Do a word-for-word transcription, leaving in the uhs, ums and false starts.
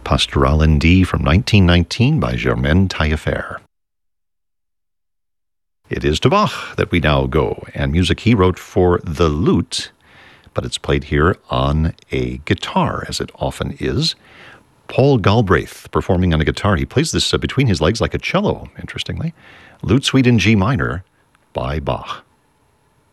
Pastoral in D from nineteen nineteen by Germaine Taillefer. It is to Bach that we now go, and music he wrote for the lute, but it's played here on a guitar, as it often is. Paul Galbraith performing on a guitar. He plays this uh, between his legs like a cello, interestingly. Lute Suite in G minor by Bach.